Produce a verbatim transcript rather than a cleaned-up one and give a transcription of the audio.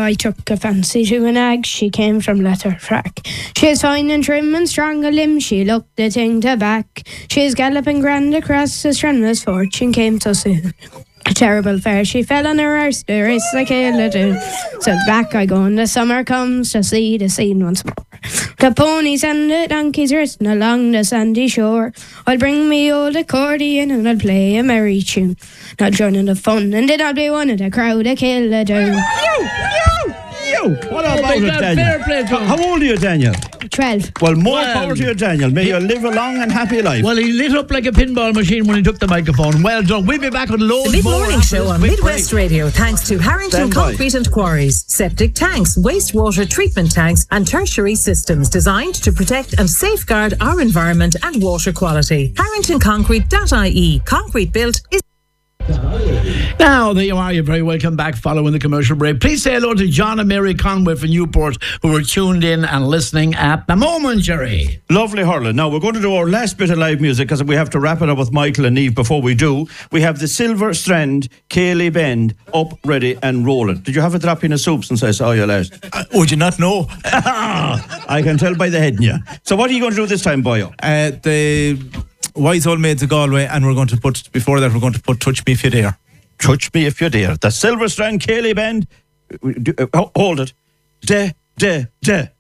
I took a fancy to a nag, she came from Letterfrack. She's fine and trim and strong a limb, she looked the thing to back. She's galloping grand across the strand, misfortune came so soon. A terrible fare, she fell on her arse, the race like a do. So back I go, and the summer comes to see the scene once more. The ponies and the donkeys racing along the sandy shore. I'll bring me old accordion and I'll play a merry tune. I'll join in the fun and then I'll be one of the crowd that kill a do. You! What Oh about my it, God, Daniel? fair play to him. How old are you, Daniel? Twelve. Well, more Well, power to you, Daniel. May you live a long and happy life. Well, he lit up like a pinball machine when he took the microphone. Well done. We'll be back with loads The more. mid-morning after show this on quick Midwest break. Radio, thanks to Harrington Stand by. Concrete and Quarries, septic tanks, wastewater treatment tanks and tertiary systems designed to protect and safeguard our environment and water quality. harrington concrete dot I E. Concrete built is... Now, there you are. You're very welcome back following the commercial break. Please say hello to John and Mary Conway from Newport, who are tuned in and listening at the moment, Jerry. Lovely hurling. Now, we're going to do our last bit of live music because we have to wrap it up with Michael and Eve. Before we do, we have the Silver Strand, Cayley Bend, up, ready and rolling. Did you have a drop in a soup since I saw you last? Uh, would you not know? I can tell by the head in you. So what are you going to do this time, boyo? Uh, the Wise Old Maids of Galway, and we're going to put, before that, we're going to put Touch Me If You Dare. Touch me if you dare. The Silver Strand, Cayley Bend. Uh, hold it. De, de, de.